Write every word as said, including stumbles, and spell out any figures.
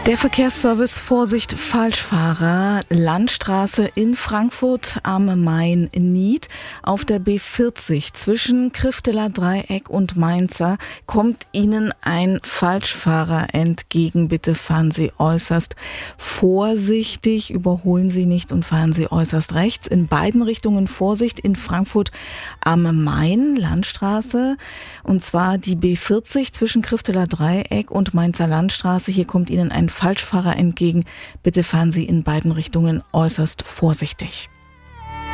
Der Verkehrsservice Vorsicht Falschfahrer, Landstraße in Frankfurt am Main-Nied. Auf der B vierzig zwischen Krifteler Dreieck und Mainzer kommt Ihnen ein Falschfahrer entgegen. Bitte fahren Sie äußerst vorsichtig, überholen Sie nicht und fahren Sie äußerst rechts. In beiden Richtungen Vorsicht in Frankfurt am Main, Landstraße. Und zwar die B vierzig zwischen Krifteler Dreieck und Mainzer Landstraße. Hier kommt Ihnen ein Falschfahrer entgegen. Bitte fahren Sie in beiden Richtungen äußerst vorsichtig.